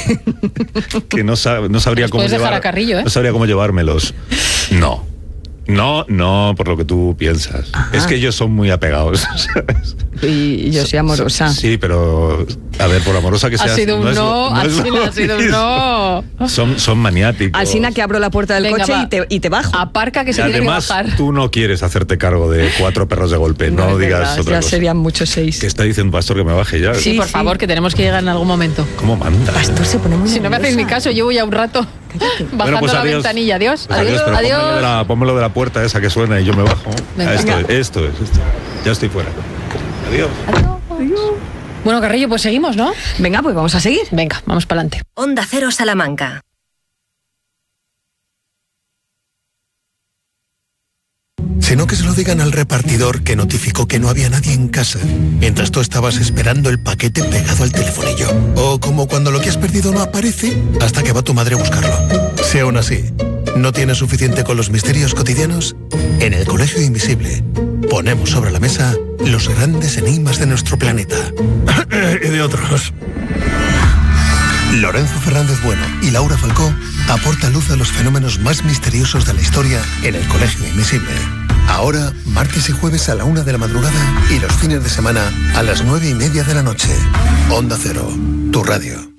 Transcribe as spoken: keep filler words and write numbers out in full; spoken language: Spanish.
que no, sab, no sabría cómo llevar, a Carrillo, ¿eh? no sabría cómo llevármelos. No. No, no, por lo que tú piensas. Ajá. Es que ellos son muy apegados, ¿sabes? Y yo soy amorosa. Sí, pero a ver, por amorosa que seas... Ha sido un no, no, es, no ha sido un no. Son, son maniáticos. Alsina que abro la puerta del Venga, coche y te, y te bajo. Aparca que se y tiene además, que bajar. Tú no quieres hacerte cargo de cuatro perros de golpe, no, no digas verdad, otra ya cosa. Serían muchos seis. Que está diciendo Pastor que me baje ya. Sí, por sí. favor, que tenemos que llegar en algún momento. ¿Cómo manda? Pastor se pone muy Si no me hacéis ni caso, llevo ya un rato bajando bueno, pues la adiós. ventanilla. Adiós, pues adiós, adiós. adiós. Pónmelo de, la, pónmelo de la puerta esa que suena y yo me bajo. Venga. Esto, es, esto es, esto. Ya estoy fuera. Adiós. Adiós. Adiós. Bueno, Carrillo, pues seguimos, ¿no? Venga, pues vamos a seguir. Venga, vamos para adelante. Onda Cero Salamanca. Sino que se lo digan al repartidor que notificó que no había nadie en casa, mientras tú estabas esperando el paquete pegado al telefonillo. O como cuando lo que has perdido no aparece hasta que va tu madre a buscarlo. Si aún así no tienes suficiente con los misterios cotidianos, en el Colegio Invisible ponemos sobre la mesa los grandes enigmas de nuestro planeta. Y de otros. Lorenzo Fernández Bueno y Laura Falcó aportan luz a los fenómenos más misteriosos de la historia en el Colegio Invisible. Ahora, martes y jueves a la una de la madrugada y los fines de semana a las nueve y media de la noche. Onda Cero, tu radio.